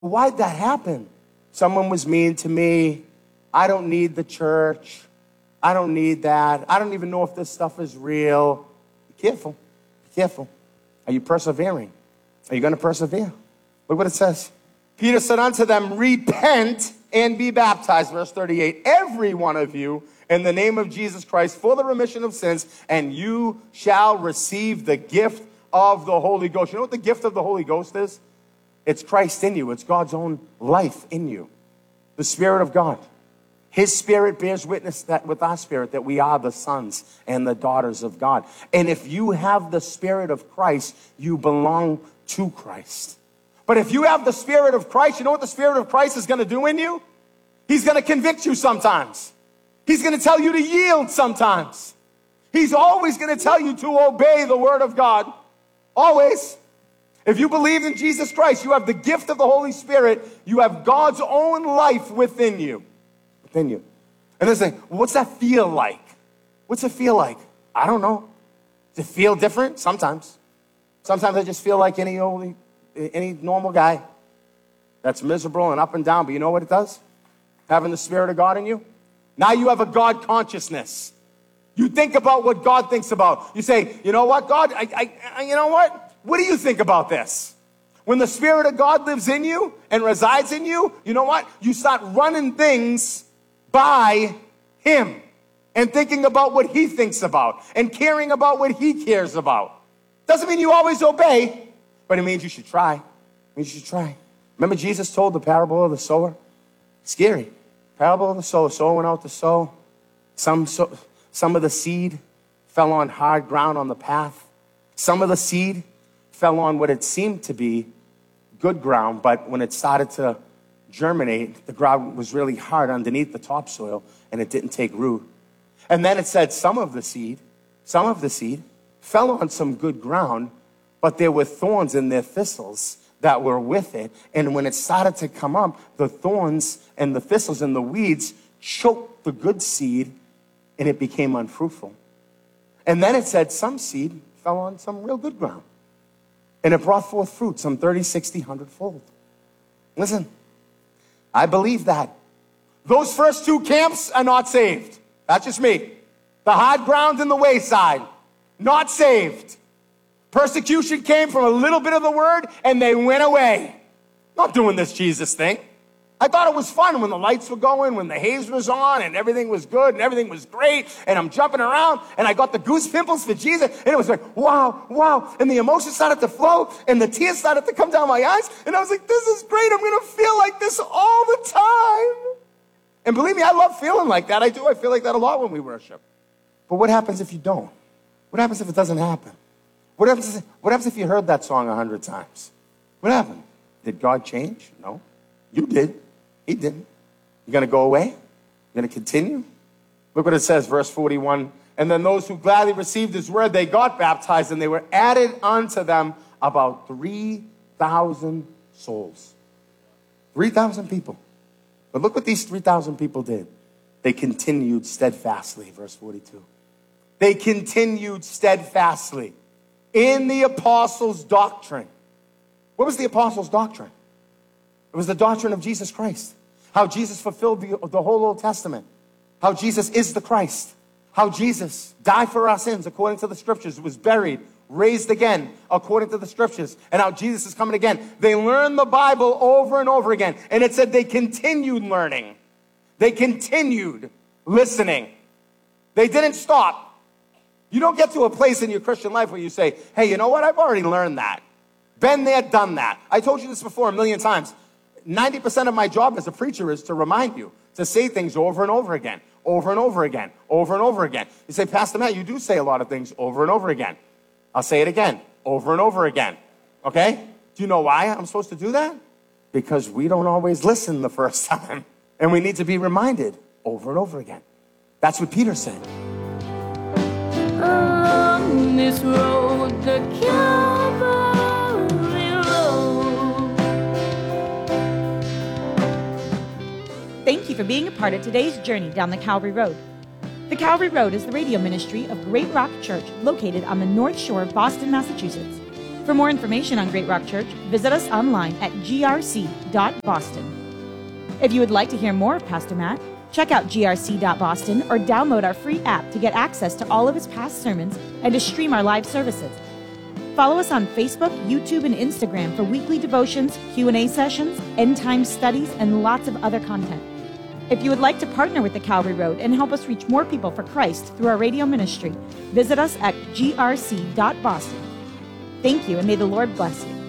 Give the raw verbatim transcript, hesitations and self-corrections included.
Why'd that happen? Someone was mean to me. I don't need the church. I don't need that. I don't even know if this stuff is real. Be careful. Be careful. Are you persevering? Are you going to persevere? Look what it says. Peter said unto them, repent and be baptized, verse thirty-eight, every one of you in the name of Jesus Christ for the remission of sins, and you shall receive the gift of the Holy Ghost. You know what the gift of the Holy Ghost is? It's Christ in you. It's God's own life in you. The Spirit of God. His Spirit bears witness that with our spirit that we are the sons and the daughters of God. And if you have the Spirit of Christ, you belong to Christ. But if you have the Spirit of Christ, you know what the Spirit of Christ is going to do in you? He's going to convict you sometimes. He's going to tell you to yield sometimes. He's always going to tell you to obey the Word of God. Always. If you believe in Jesus Christ, you have the gift of the Holy Spirit. You have God's own life within you. Within you. And they say, well, what's that feel like? What's it feel like? I don't know. Does it feel different? Sometimes. Sometimes I just feel like any old, any normal guy that's miserable and up and down. But you know what it does? Having the Spirit of God in you. Now you have a God consciousness. You think about what God thinks about. You say, you know what, God, I, I, I, you know what? What do you think about this? When the Spirit of God lives in you and resides in you, you know what? You start running things by Him and thinking about what He thinks about and caring about what He cares about. Doesn't mean you always obey, but it means you should try. It means you should try. Remember Jesus told the parable of the sower? Scary. Parable of the sower. Sower went out to sow. Some, so, some of the seed fell on hard ground on the path. Some of the seed fell on what it seemed to be good ground, but when it started to germinate, the ground was really hard underneath the topsoil, and it didn't take root. And then it said some of the seed, some of the seed fell on some good ground, but there were thorns and there thistles that were with it. And when it started to come up, the thorns and the thistles and the weeds choked the good seed, and it became unfruitful. And then it said some seed fell on some real good ground. And it brought forth fruit, some thirty, sixty, one hundred fold. Listen, I believe that. Those first two camps are not saved. That's just me. The hard ground and the wayside, not saved. Persecution came from a little bit of the word, and they went away. Not doing this Jesus thing. I thought it was fun when the lights were going, when the haze was on, and everything was good, and everything was great, and I'm jumping around, and I got the goose pimples for Jesus, and it was like, wow, wow, and the emotions started to flow, and the tears started to come down my eyes, and I was like, this is great, I'm going to feel like this all the time. And believe me, I love feeling like that. I do. I feel like that a lot when we worship. But what happens if you don't? What happens if it doesn't happen? What happens if, what happens if you heard that song a hundred times? What happened? Did God change? No. You did. He didn't. You're going to go away? You're going to continue? Look what it says, verse forty-one. And then those who gladly received his word, they got baptized, and they were added unto them about three thousand souls. three thousand people. But look what these three thousand people did. They continued steadfastly, verse forty-two. They continued steadfastly in the apostles' doctrine. What was the apostles' doctrine? It was the doctrine of Jesus Christ. How Jesus fulfilled the, the whole Old Testament. How Jesus is the Christ. How Jesus died for our sins according to the scriptures, was buried, raised again according to the scriptures, and how Jesus is coming again. They learned the Bible over and over again. And it said they continued learning. They continued listening. They didn't stop. You don't get to a place in your Christian life where you say, hey, you know what? I've already learned that. Been there, done that. I told you this before a million times. ninety percent of my job as a preacher is to remind you, to say things over and over again, over and over again, over and over again. You say, Pastor Matt, you do say a lot of things over and over again. I'll say it again, over and over again. Okay? Do you know why I'm supposed to do that? Because we don't always listen the first time. And we need to be reminded over and over again. That's what Peter said. On this road, the Calvary road. Thank you for being a part of today's journey down the Calvary Road. The Calvary Road is the radio ministry of Great Rock Church located on the North Shore of Boston, Massachusetts. For more information on Great Rock Church, visit us online at g r c dot boston. If you would like to hear more of Pastor Matt, check out g r c dot boston or download our free app to get access to all of his past sermons and to stream our live services. Follow us on Facebook, YouTube, and Instagram for weekly devotions, Q and A sessions, end-time studies, and lots of other content. If you would like to partner with the Calvary Road and help us reach more people for Christ through our radio ministry, visit us at g r c dot boston. Thank you, and may the Lord bless you.